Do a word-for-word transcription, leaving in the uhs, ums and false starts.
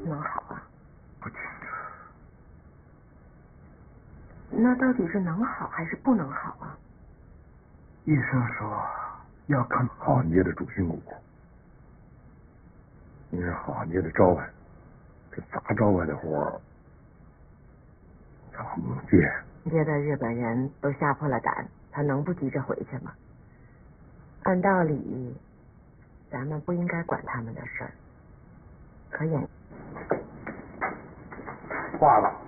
能好啊？ 不清楚。 那到底是能好还是不能好啊？ 医生说要看好捏的主心骨。你是好捏的招牌，这砸招牌的活，他不能接。 接的日本人都吓破了胆，他能不急着回去吗？按道理，咱们不应该管他们的事儿。可也挂了。